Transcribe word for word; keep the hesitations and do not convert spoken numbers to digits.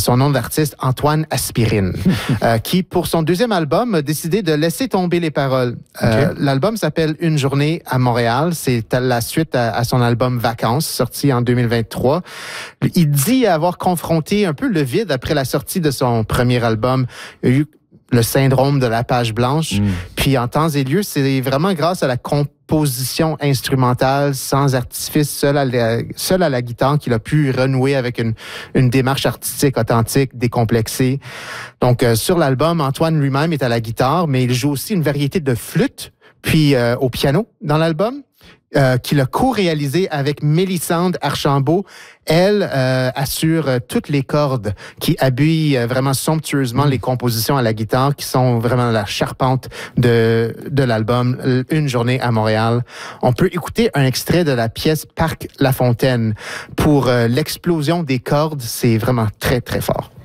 son nom d'artiste, Antoine Aspirine, euh, qui, pour son deuxième album, a décidé de laisser tomber les paroles. Euh, okay. L'album s'appelle Une journée à Montréal. C'est la suite à, à son album Vacances, sorti en deux mille vingt-trois. Il dit avoir confronté un peu le vide après la sortie de son premier album. Il y a eu le syndrome de la page blanche. Mm. Puis en temps et lieu, c'est vraiment grâce à la composition instrumentale, sans artifice, seul à la, seul à la guitare, qu'il a pu renouer avec une, une démarche artistique authentique, décomplexée. Donc, euh, sur l'album, Antoine lui-même est à la guitare, mais il joue aussi une variété de flûtes, puis euh, au piano dans l'album. Euh, qu'il a co-réalisé avec Mélissande Archambault. Elle euh, assure euh, toutes les cordes qui habillent euh, vraiment somptueusement mmh. les compositions à la guitare, qui sont vraiment la charpente de, de l'album Une journée à Montréal. On peut écouter un extrait de la pièce Parc La Fontaine. Pour euh, l'explosion des cordes, c'est vraiment très, très fort.